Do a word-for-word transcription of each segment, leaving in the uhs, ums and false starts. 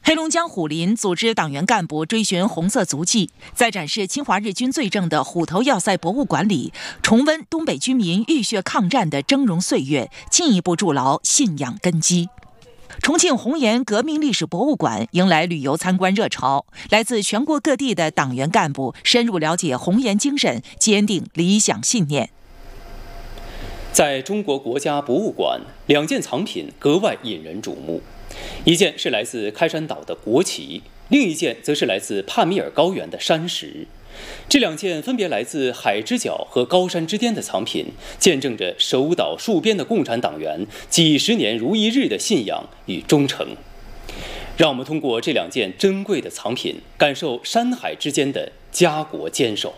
黑龙江虎林组织党员干部追寻红色足迹，在展示侵华日军罪证的虎头要塞博物馆里，重温东北居民浴血抗战的峥嵘岁月，进一步筑牢信仰根基。重庆红岩革命历史博物馆迎来旅游参观热潮，来自全国各地的党员干部深入了解红岩精神，坚定理想信念。 在中国国家博物馆，两件藏品格外引人瞩目，一件是来自开山岛的国旗，另一件则是来自帕米尔高原的山石。这两件分别来自海之角和高山之巅的藏品，见证着守岛戍边的共产党员几十年如一日的信仰与忠诚。让我们通过这两件珍贵的藏品，感受山海之间的家国坚守。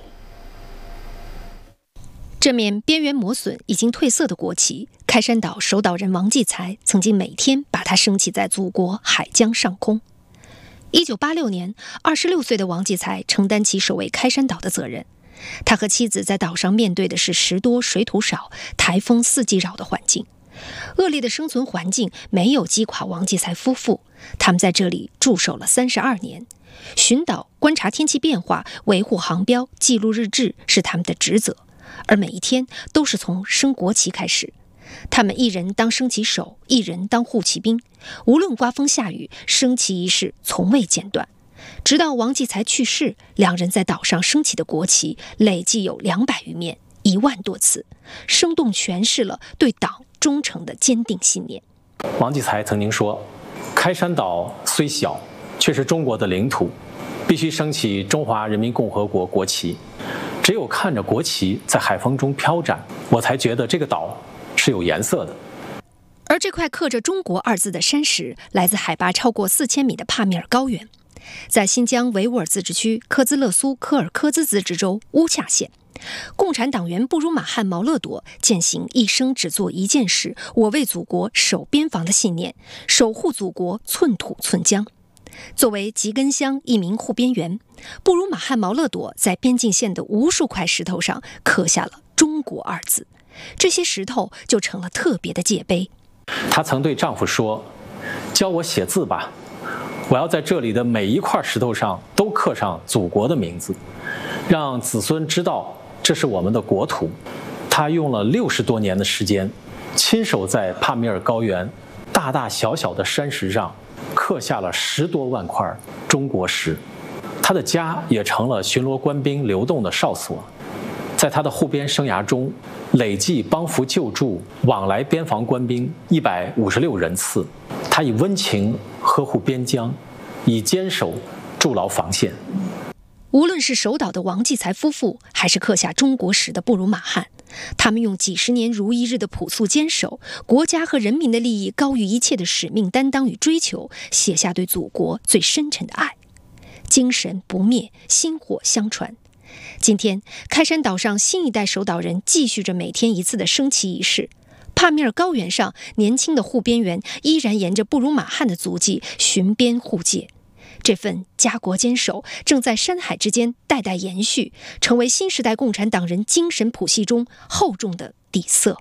这面边缘磨损、已经褪色的国旗，开山岛守岛人王继才曾经每天把它升起在祖国海疆上空。一九八六年，二十六岁的王继才承担起守卫开山岛的责任。他和妻子在岛上面对的是石多、水土少、台风四季扰的环境。恶劣的生存环境没有击垮王继才夫妇，他们在这里驻守了三十二年。巡岛、观察天气变化、维护航标、记录日志是他们的职责，而每一天都是从升国旗开始。他们一人当升旗手，一人当护旗兵，无论刮风下雨，升旗仪式从未间断。直到王继才去世，两人在岛上升起的国旗累计有两百余面，一万多次，生动诠释了对党忠诚的坚定信念。 王继才曾经说，开山岛虽小，却是中国的领土，必须升起中华人民共和国国旗。只有看着国旗在海风中飘展，我才觉得这个岛是有颜色的。 而这块刻着中国二字的山石来自海拔超过四千米的帕米尔高原，在新疆维吾尔自治区科兹勒苏科尔科兹自治州乌恰县，共产党员布鲁马汉毛勒朵践行一生只做一件事，我为祖国守边防的信念，守护祖国寸土寸疆。作为吉根乡一名护边员，布鲁马汉毛勒朵在边境线的无数块石头上刻下了中国二字，这些石头就成了特别的界碑。 她曾对丈夫说，教我写字吧，我要在这里的每一块石头上都刻上祖国的名字，让子孙知道这是我们的国土。她用了六十多年的时间，亲手在帕米尔高原大大小小的山石上刻下了十多万块中国石。他的家也成了巡逻官兵流动的哨所。在他的护边生涯中，累计帮扶救助往来边防官兵一百五十六人次。他以温情呵护边疆，以坚守筑牢防线。 无论是守岛的王继才夫妇，还是刻下中国史的布鲁马汉，他们用几十年如一日的朴素坚守，国家和人民的利益高于一切的使命担当与追求，写下对祖国最深沉的爱。精神不灭，薪火相传。今天，开山岛上新一代守岛人继续着每天一次的升旗仪式。帕米尔高原上，年轻的护边员依然沿着布鲁马汉的足迹巡边护界。这份家国坚守正在山海之间代代延续，成为新时代共产党人精神谱系中厚重的底色。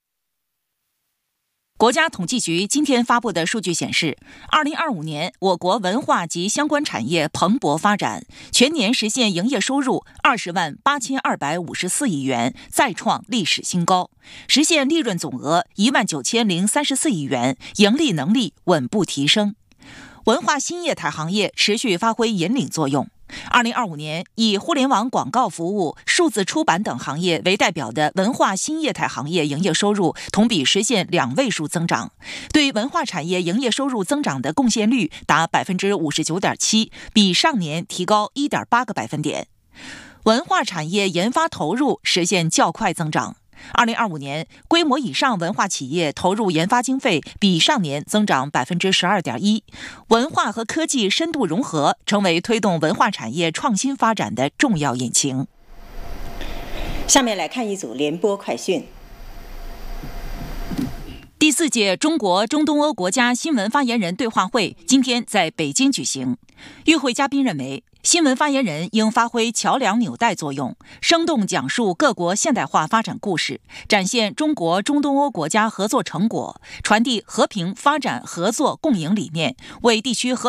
国家统计局今天发布的数据显示，二零二五年我国文化及相关产业蓬勃发展，全年实现营业收入二十万八千二百五十四亿元，再创历史新高，实现利润总额一万九千零三十四亿元，盈利能力稳步提升。文化新业态行业持续发挥引领作用。二零二五年，以互联网广告服务、数字出版等行业为代表的文化新业态行业营业收入同比实现两位数增长，对文化产业营业收入增长的贡献率达百分之五十九点七，比上年提高一点八个百分点。文化产业研发投入实现较快增长。二零二五年，规模以上文化企业投入研发经费比上年增长百分之十二点一，文化和科技深度融合成为推动文化产业创新发展的重要引擎。 下面来看一组联播快讯。 第四届中国中东欧国家新闻发言人对话会今天在北京举行。与会嘉宾认为，新闻发言人应发挥桥梁纽带作用，生动讲述各国现代化发展故事，展现中国中东欧国家合作成果，传递和平发展合作共赢理念，为地区和